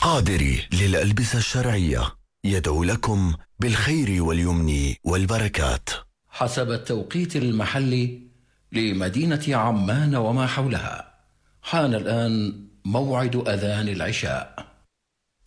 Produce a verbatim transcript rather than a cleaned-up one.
قادري للألبسة الشرعية يدعو لكم بالخير واليمن والبركات. حسب التوقيت المحلي لمدينة عمان وما حولها، حان الآن موعد أذان العشاء.